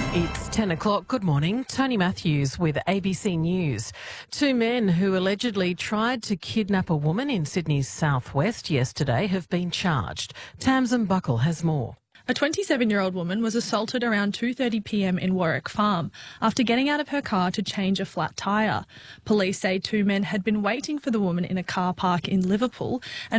It's 10 o'clock. Good morning. Tony Matthews with ABC News. Two men who allegedly tried to kidnap a woman in Sydney's southwest yesterday have been charged. Tamsin Buckle has more. A 27-year-old woman was assaulted around 2:30 p.m. in Warwick Farm after getting out of her car to change a flat tyre. Police say two men had been waiting for the woman in a car park in Liverpool and